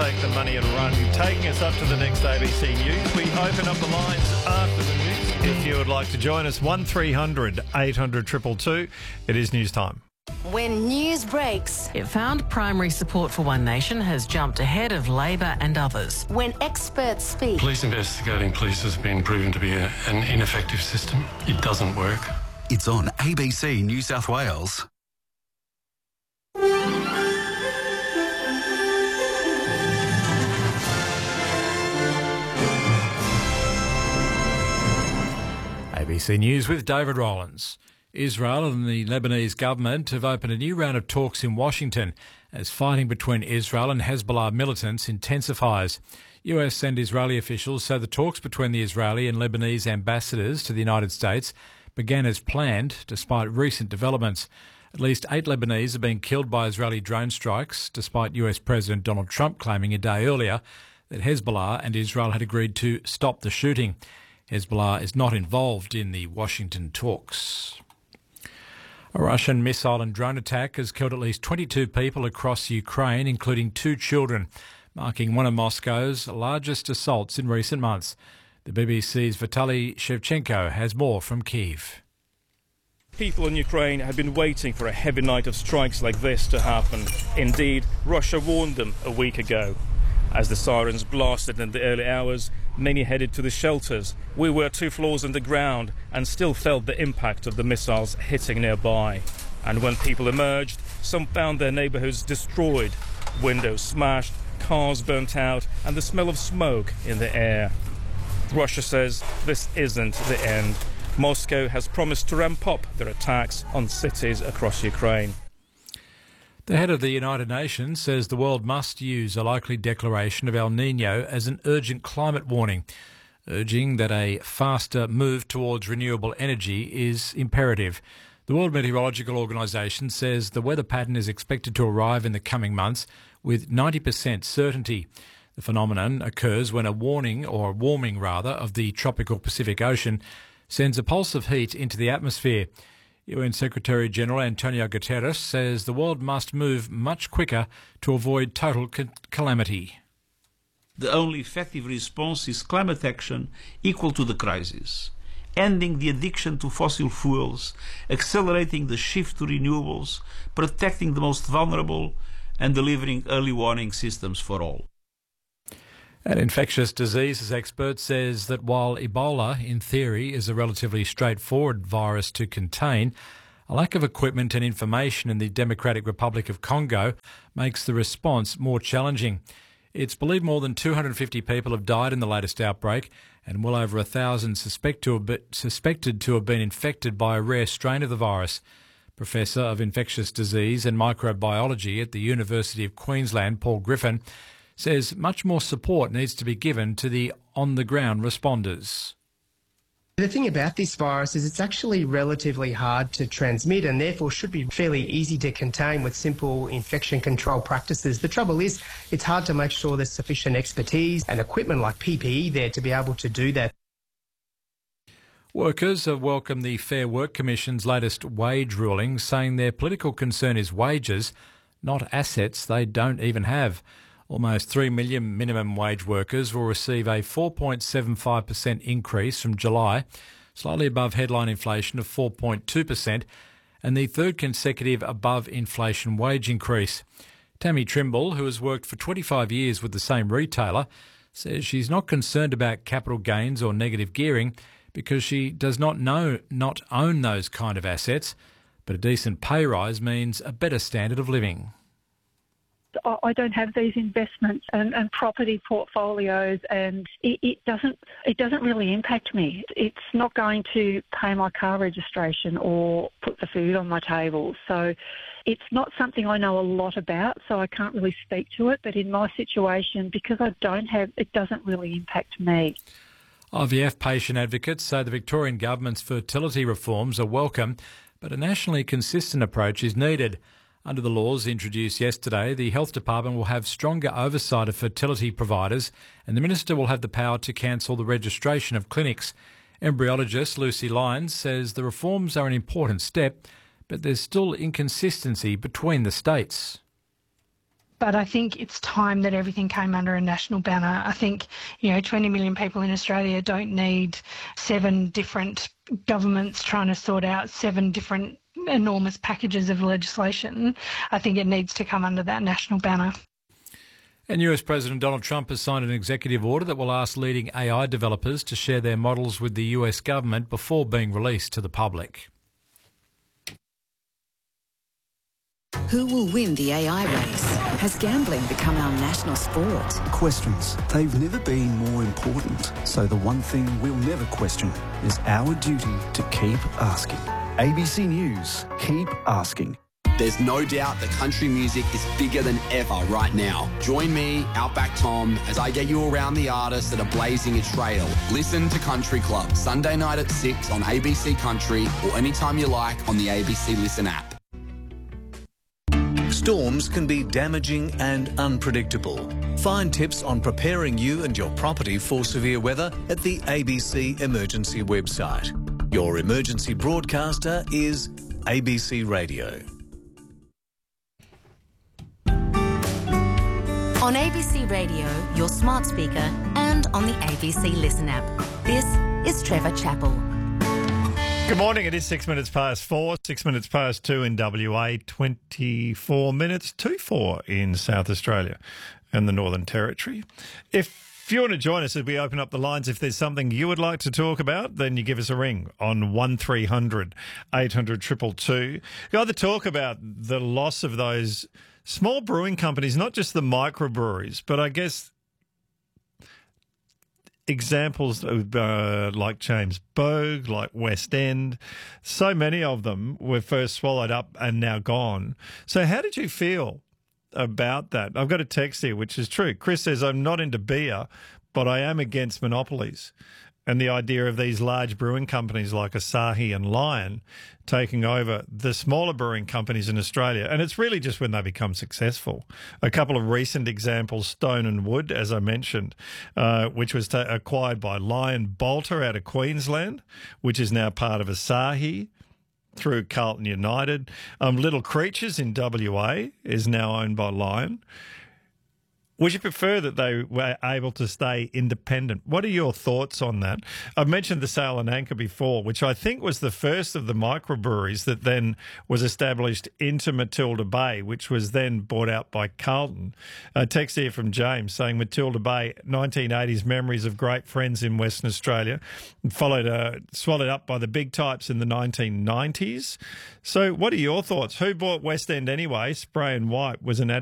take the money and run. Taking us up to the next ABC News. We open up the lines after the news. If you would like to join us, 1300 800 222. It is news time. When news breaks, It found primary support for One Nation has jumped ahead of Labor and others. when experts speak, Police investigating police has been proven to be an ineffective system. It doesn't work. It's on ABC New South Wales. ABC News with David Rollins. Israel and the Lebanese government have opened a new round of talks in Washington as fighting between Israel and Hezbollah militants intensifies. US and Israeli officials say the talks between the Israeli and Lebanese ambassadors to the United States began as planned despite recent developments. At least 8 Lebanese have been killed by Israeli drone strikes, despite US President Donald Trump claiming a day earlier that Hezbollah and Israel had agreed to stop the shooting. Hezbollah is not involved in the Washington talks. A Russian missile and drone attack has killed at least 22 people across Ukraine, including 2 children, marking one of Moscow's largest assaults in recent months. The BBC's Vitaly Shevchenko has more from Kyiv. People in Ukraine had been waiting for a heavy night of strikes like this to happen. Indeed, Russia warned them a week ago. As the sirens blasted in the early hours, many headed to the shelters. We were 2 floors underground and still felt the impact of the missiles hitting nearby. And when people emerged, some found their neighbourhoods destroyed, windows smashed, cars burnt out, and the smell of smoke in the air. Russia says this isn't the end. Moscow has promised to ramp up their attacks on cities across Ukraine. The head of the United Nations says the world must use a likely declaration of El Niño as an urgent climate warning, urging that a faster move towards renewable energy is imperative. The World Meteorological Organization says the weather pattern is expected to arrive in the coming months with 90% certainty. The phenomenon occurs when a warming of the tropical Pacific Ocean sends a pulse of heat into the atmosphere. UN Secretary-General Antonio Guterres says the world must move much quicker to avoid total calamity. The only effective response is climate action equal to the crisis, ending the addiction to fossil fuels, accelerating the shift to renewables, protecting the most vulnerable, and delivering early warning systems for all. An infectious diseases expert says that while Ebola, in theory, is a relatively straightforward virus to contain, a lack of equipment and information in the Democratic Republic of Congo makes the response more challenging. It's believed more than 250 people have died in the latest outbreak, and well over 1,000 suspected to have been infected by a rare strain of the virus. Professor of Infectious Disease and Microbiology at the University of Queensland, Paul Griffin, says much more support needs to be given to the on-the-ground responders. The thing about this virus is it's actually relatively hard to transmit and therefore should be fairly easy to contain with simple infection control practices. The trouble is it's hard to make sure there's sufficient expertise and equipment like PPE there to be able to do that. Workers have welcomed the Fair Work Commission's latest wage ruling, saying their political concern is wages, not assets they don't even have. Almost 3 million minimum wage workers will receive a 4.75% increase from July, slightly above headline inflation of 4.2%, and the third consecutive above-inflation wage increase. Tammy Trimble, who has worked for 25 years with the same retailer, says she's not concerned about capital gains or negative gearing because she does not own those kind of assets, but a decent pay rise means a better standard of living. I don't have these investments and property portfolios, and it doesn't really impact me. It's not going to pay my car registration or put the food on my table. So it's not something I know a lot about, so I can't really speak to it. But in my situation, because I don't have, it doesn't really impact me. IVF patient advocates say the Victorian government's fertility reforms are welcome, but a nationally consistent approach is needed. Under the laws introduced yesterday, the Health Department will have stronger oversight of fertility providers, and the Minister will have the power to cancel the registration of clinics. Embryologist Lucy Lyons says the reforms are an important step, but there's still inconsistency between the states. But I think it's time that everything came under a national banner. I think, 20 million people in Australia don't need 7 different governments trying to sort out 7 different enormous packages of legislation. I think it needs to come under that national banner. And US President Donald Trump has signed an executive order that will ask leading AI developers to share their models with the US government before being released to the public. Who will win the AI race? Has gambling become our national sport? Questions. They've never been more important. So the one thing we'll never question is our duty to keep asking. ABC News, keep asking. There's no doubt that country music is bigger than ever right now. Join me, Outback Tom, as I get you around the artists that are blazing a trail. Listen to Country Club, Sunday night at 6 on ABC Country or anytime you like on the ABC Listen app. Storms can be damaging and unpredictable. Find tips on preparing you and your property for severe weather at the ABC Emergency website. Your emergency broadcaster is ABC Radio. On ABC Radio, your smart speaker, and on the ABC Listen app. This is Trevor Chappell. Good morning. It is 6 minutes past 4, 6 minutes past 2 in WA, 24 minutes to 4 in South Australia and the Northern Territory. If you want to join us as we open up the lines, if there's something you would like to talk about, then you give us a ring on 1300 800 222. You either talk about the loss of those small brewing companies, not just the microbreweries, but I guess examples of, like James Bogue, like West End. So many of them were first swallowed up and now gone. So how did you feel about that? I've got a text here, which is true. Chris says, I'm not into beer, but I am against monopolies and the idea of these large brewing companies like Asahi and Lion taking over the smaller brewing companies in Australia. And it's really just when they become successful. A couple of recent examples, Stone and Wood, as I mentioned, which was acquired by Lion Bolter out of Queensland, which is now part of Asahi through Carlton United. Little Creatures in WA is now owned by Lion. Would you prefer that they were able to stay independent? What are your thoughts on that? I've mentioned the Sail and Anchor before, which I think was the first of the microbreweries that then was established into Matilda Bay, which was then bought out by Carlton. A text here from James saying Matilda Bay, 1980s memories of great friends in Western Australia, swallowed up by the big types in the 1990s. So what are your thoughts? Who bought West End anyway? Spray and White was an